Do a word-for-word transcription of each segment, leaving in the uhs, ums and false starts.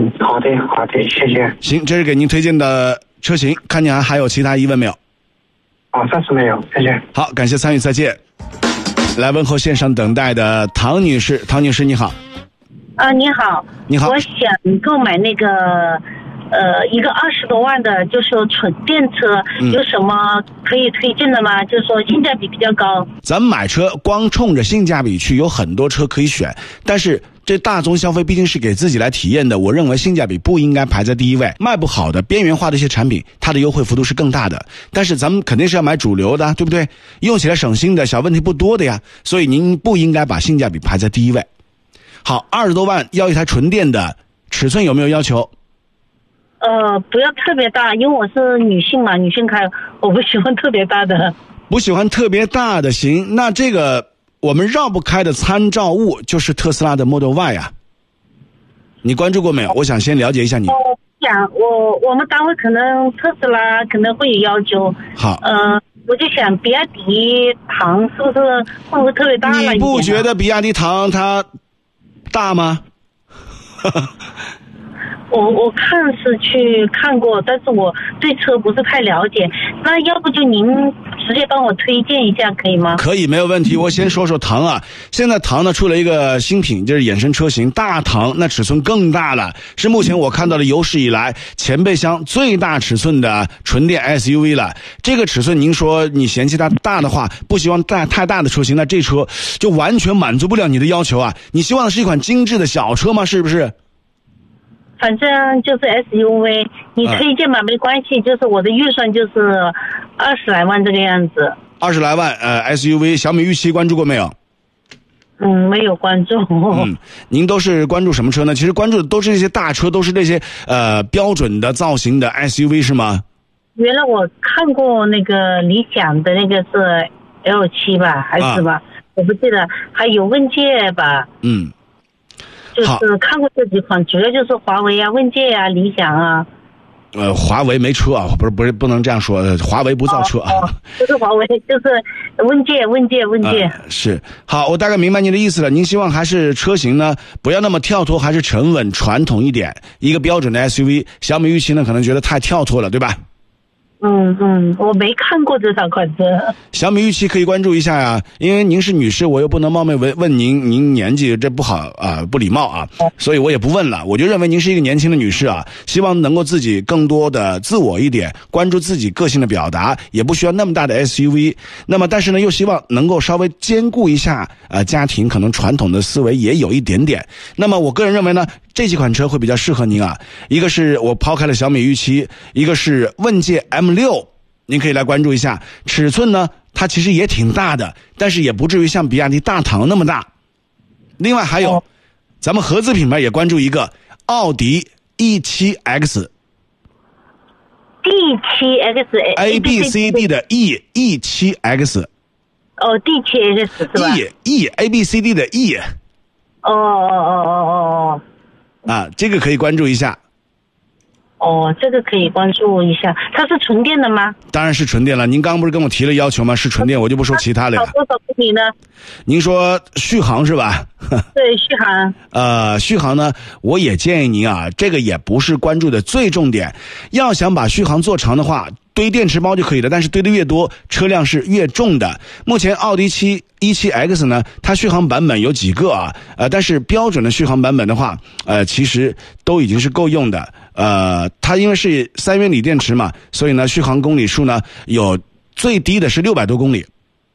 嗯，好的好的，谢谢。 行，这是给您推荐的车型，看您还还有其他疑问没有？ 啊，暂时没有，谢谢。 好，感谢参与，再见。来问候线上等待的唐女士，唐女士你好。 啊，你好， 你好， 我想购买那个，呃，一个二十多万的，就是说纯电车， 嗯、 有什么可以推荐的吗？就是说性价比比较高。 咱们买车光冲着性价比去，有很多车可以选，但是这大宗消费毕竟是给自己来体验的，我认为性价比不应该排在第一位。卖不好的边缘化的一些产品，它的优惠幅度是更大的，但是咱们肯定是要买主流的，对不对？用起来省心的，小问题不多的呀，所以您不应该把性价比排在第一位。好，二十多万要一台纯电的，尺寸有没有要求？ 呃，不要特别大，因为我是女性嘛，女性开，我不喜欢特别大的。 不喜欢特别大的，行，那这个我们绕不开的参照物就是特斯拉的 Model Y 啊。你关注过没有？我想先了解一下你。 我想，我我们单位可能特斯拉可能会有要求。 好。 呃，我就想，比亚迪唐是不是会不会特别大了？ 你不觉得比亚迪唐它大吗？ 我我看是去看过，但是我对车不是太了解。那要不就您直接帮我推荐一下，可以吗？ 可以，没有问题。我先说说唐啊，现在唐呢出了一个新品，就是衍生车型大唐，那尺寸更大了，是目前我看到的有史以来前备箱最大尺寸的纯电 S U V 了。这个尺寸您说你嫌弃它大的话，不希望大太大的车型，那这车就完全满足不了你的要求啊！你希望的是一款精致的小车吗？是不是？ 反正就是 S U V， 你推荐吧、嗯、没关系，就是我的预算就是二十来万这个样子。 二十来万，呃 ，S U V 小米预期关注过没有？ 嗯，没有关注。 嗯，您都是关注什么车呢？其实关注的都是这些大车，都是这些呃标准的造型的 S U V 是吗？ 原来我看过那个理想的那个是 L 七 吧，还是吧、啊？我不记得，还有问界吧。 嗯。 就是看过这几款，主要就是华为啊、问界啊、理想啊。 呃，华为没车啊，不是不是不能这样说，华为不造车啊。 哦哦、不是华为，就是问界、问界、问界、 呃。是，好，我大概明白您的意思了。您希望还是车型呢，不要那么跳脱，还是沉稳传统一点，一个标准的 S U V。小米预期呢，可能觉得太跳脱了，对吧？ 嗯嗯，我没看过这款款车。 小米预期可以关注一下呀、啊，因为您是女士，我又不能冒昧问问您，您年纪这不好啊，不礼貌啊，所以我也不问了。我就认为您是一个年轻的女士啊，希望能够自己更多的自我一点，关注自己个性的表达，也不需要那么大的 S U V。那么，但是呢，又希望能够稍微兼顾一下呃家庭可能传统的思维也有一点点。那么，我个人认为呢，这几款车会比较适合您啊。一个是我抛开了小米预期，一个是问界 M 六，您可以来关注一下。尺寸呢，它其实也挺大的，但是也不至于像比亚迪大唐那么大。另外还有，哦、咱们合资品牌也关注一个奥迪 E 七 X。D 七 X A B C D 的 E E 七 X。 哦 ，D 七 X 是吧 ？E E A B C D 的 E。 哦哦哦哦哦哦。啊，这个可以关注一下。 哦，这个可以关注一下。它是纯电的吗？ 当然是纯电了。您刚刚不是跟我提了要求吗？是纯电，我就不说其他的了。 多少公里呢？ 您说续航是吧？ 对，续航。 呃，续航呢，我也建议您啊，这个也不是关注的最重点。要想把续航做长的话，堆电池包就可以了，但是堆的越多，车辆是越重的。目前奥迪七 E 七 X 呢，它续航版本有几个啊？呃，但是标准的续航版本的话，呃，其实都已经是够用的。呃，它因为是三元锂电池嘛，所以呢，续航公里数呢有最低的是六百多公里。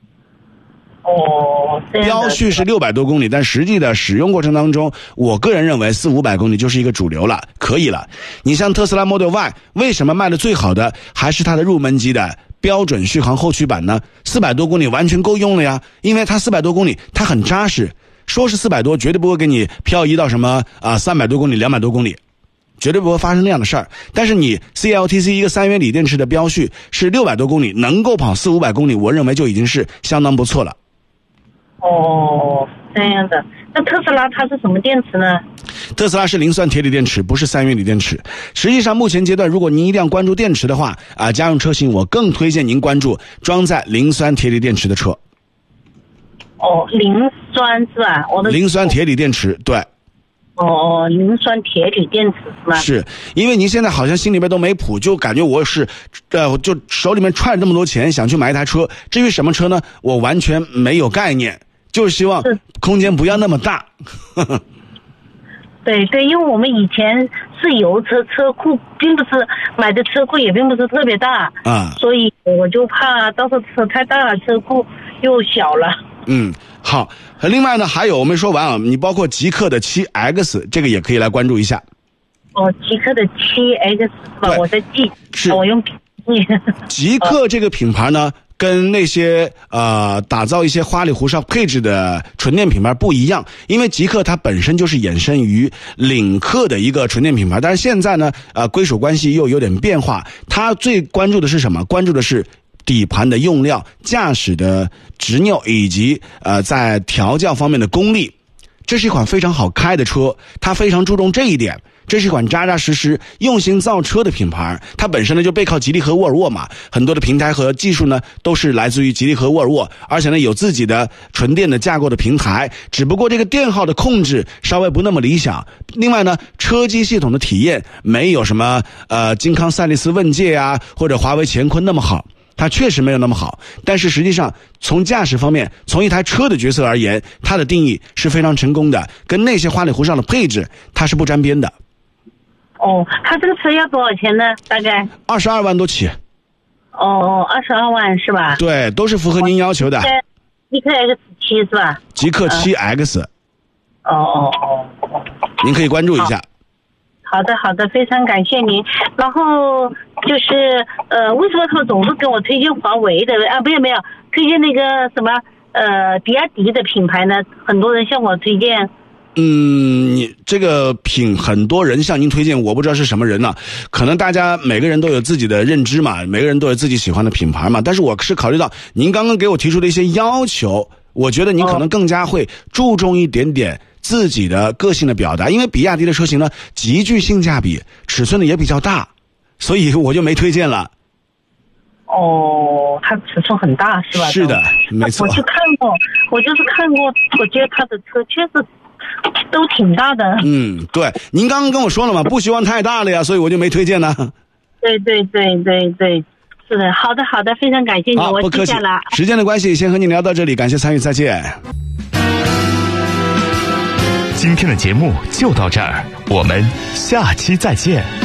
哦， 标续是六百多公里，但实际的使用过程当中，我个人认为四五百公里就是一个主流了，可以了。你像特斯拉 Model Y， 为什么卖的最好的还是它的入门级的标准续航后驱版呢？四百多公里完全够用了呀，因为它四百多公里它很扎实，说是四百多，绝对不会给你漂移到什么啊三百多公里、两百多公里。绝对不会发生那样的事儿，但是你 C L T C 一个三元锂电池的标续是六百多公里，能够跑四五百公里，我认为就已经是相当不错了。 哦，这样的。那特斯拉它是什么电池呢？ 特斯拉是磷酸铁锂电池，不是三元锂电池。实际上，目前阶段，如果您一定要关注电池的话，啊，家用车型我更推荐您关注装载磷酸铁锂电池的车。 哦，磷酸是吧？我的磷酸铁锂电池，对。 哦，磷酸铁锂电池是吧？ 是因为您现在好像心里边都没谱，就感觉我是，呃，就手里面揣着这么多钱想去买一台车。至于什么车呢，我完全没有概念，就是希望空间不要那么大。 对对，因为我们以前是油车，车库并不是买的车库也并不是特别大啊， 所以我就怕到时候车太大了，车库又小了。 嗯，好。另外呢，还有我没说完啊，你包括极氪的 七 X 这个也可以来关注一下。 哦，极氪的 七 X 是吧？我在记， 是我用笔记。 极氪这个品牌呢，跟那些呃打造一些花里胡哨配置的纯电品牌不一样，因为极氪它本身就是衍生于领克的一个纯电品牌，但是现在呢，呃归属关系又有点变化。它最关注的是什么？关注的是底盘的用料、驾驶的执拗以及呃在调教方面的功力。这是一款非常好开的车，它非常注重这一点。这是一款扎扎实实用心造车的品牌，它本身呢就背靠吉利和沃尔沃嘛，很多的平台和技术呢都是来自于吉利和沃尔沃，而且呢有自己的纯电的架构的平台，只不过这个电耗的控制稍微不那么理想。另外呢，车机系统的体验没有什么呃金康赛力斯问界啊或者华为乾坤那么好。它确实没有那么好，但是实际上从驾驶方面，从一台车的角色而言，它的定义是非常成功的，跟那些花里胡哨的配置它是不沾边的。 哦，它这个车要多少钱呢？大概二十二万多起。 哦，二十二万是吧？ 对，都是符合您要求的。 极氪 X 七 是吧？ 极氪 七 X。 哦哦哦哦。 您可以关注一下。 好的好的，非常感谢您。然后就是呃，为什么他们总是给我推荐华为的啊？没有没有，推荐那个什么呃比亚迪的品牌呢？很多人向我推荐。 嗯，你这个品很多人向您推荐，我不知道是什么人呢、啊？可能大家每个人都有自己的认知嘛，每个人都有自己喜欢的品牌嘛。但是我是考虑到您刚刚给我提出的一些要求，我觉得您可能更加会注重一点点自己的个性的表达，因为比亚迪的车型呢极具性价比，尺寸呢也比较大，所以我就没推荐了。 哦，它尺寸很大是吧？ 是的，没错。 我去看过，我就是看过，我觉得它的车确实都挺大的。嗯， 对，您刚刚跟我说了嘛，不希望太大了呀，所以我就没推荐呢。 对对对对对，是的，好的好的，非常感谢你， 好， 我记下了。 时间的关系，先和您聊到这里，感谢参与，再见。 今天的节目就到这儿，我们下期再见。